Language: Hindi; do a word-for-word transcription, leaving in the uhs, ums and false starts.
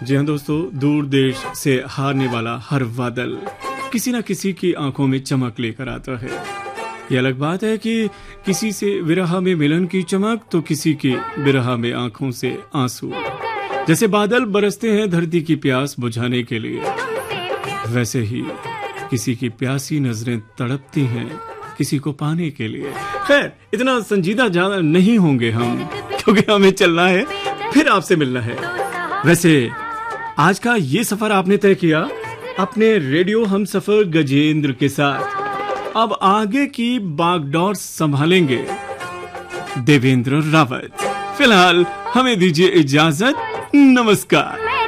जी हाँ दोस्तों, दूर देश से हारने वाला हर बादल किसी न किसी की आंखों में चमक लेकर आता है। यह अलग बात है कि किसी से विरह में मिलन की चमक तो किसी की विरह में आंखों से आंसू। जैसे बादल बरसते हैं धरती की प्यास बुझाने के लिए, वैसे ही किसी की प्यासी नजरें तड़पती हैं किसी को पाने के लिए। खैर, इतना संजीदा ज्यादा नहीं होंगे हम, क्योंकि हमें चलना है, फिर आपसे मिलना है। वैसे आज का ये सफर आपने तय किया अपने रेडियो हम सफर गजेंद्र के साथ। अब आगे की बागडोर संभालेंगे देवेंद्र रावत। फिलहाल हमें दीजिए इजाजत, नमस्कार।